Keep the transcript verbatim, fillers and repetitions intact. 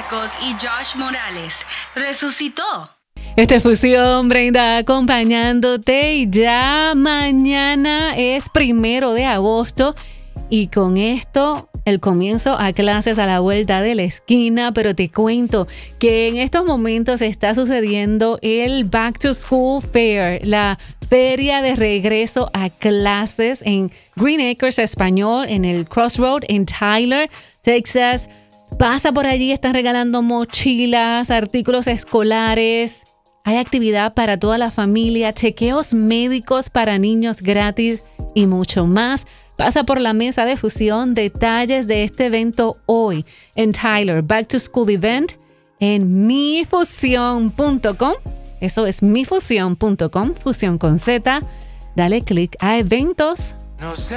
Marcos y Josh Morales resucitó. Esta es Fusión, Brenda, acompañándote, y ya mañana es primero de agosto y con esto el comienzo a clases a la vuelta de la esquina, pero te cuento que en estos momentos está sucediendo el Back to School Fair, la feria de regreso a clases en Green Acres Español, en el Crossroad en Tyler, Texas. Pasa por allí, están regalando mochilas, artículos escolares. Hay actividad para toda la familia, chequeos médicos para niños gratis y mucho más. Pasa por la mesa de Fusión. Detalles de este evento hoy en Tyler Back to School Event en mi fusión punto com. Eso es mi fusión punto com, Fusión con Z. Dale clic a eventos. No sé.